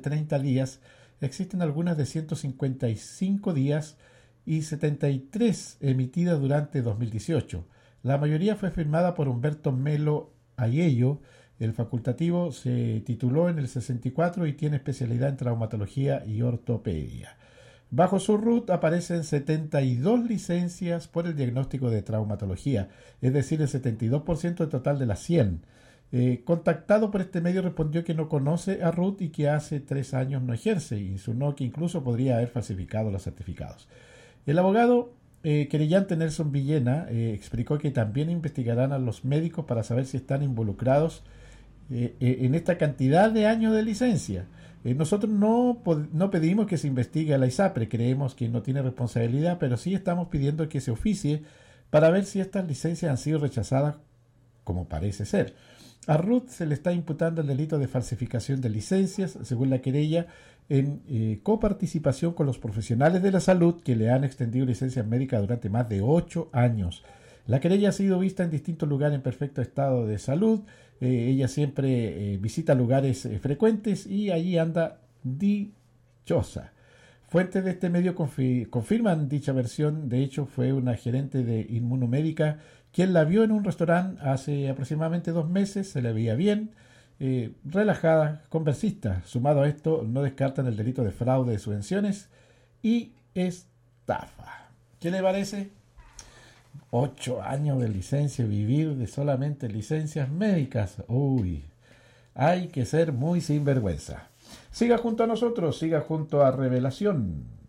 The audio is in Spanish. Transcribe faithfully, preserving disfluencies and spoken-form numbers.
treinta días, existen algunas de ciento cincuenta y cinco días y setenta y tres emitidas durante dos mil dieciocho. La mayoría fue firmada por Humberto Melo Aiello. El facultativo se tituló en el sesenta y cuatro y tiene especialidad en traumatología y ortopedia. Bajo su R U T aparecen setenta y dos licencias por el diagnóstico de traumatología, es decir, el setenta y dos por ciento del total de las cien. Eh, contactado por este medio respondió que no conoce a R U T y que hace tres años no ejerce, y insinuó que incluso podría haber falsificado los certificados. El abogado eh, querellante Nelson Villena eh, explicó que también investigarán a los médicos para saber si están involucrados eh, eh, en esta cantidad de años de licencia. Eh, nosotros no, no pedimos que se investigue a la ISAPRE, creemos que no tiene responsabilidad, pero sí estamos pidiendo que se oficie para ver si estas licencias han sido rechazadas, como parece ser. A R U T se le está imputando el delito de falsificación de licencias, según la querella, en eh, coparticipación con los profesionales de la salud que le han extendido licencias médicas durante más de ocho años. La querella ha sido vista en distintos lugares en perfecto estado de salud. Eh, ella siempre eh, visita lugares eh, frecuentes y allí anda dichosa. Fuentes de este medio confi- confirman dicha versión. De hecho, fue una gerente de Inmunomédica quien la vio en un restaurante hace aproximadamente dos meses. Se le veía bien, eh, relajada, conversista. Sumado a esto, no descartan el delito de fraude de subvenciones y estafa. ¿Qué le parece? Ocho años de licencia, vivir de solamente licencias médicas. Uy, hay que ser muy sinvergüenza. Siga junto a nosotros, siga junto a Revelación.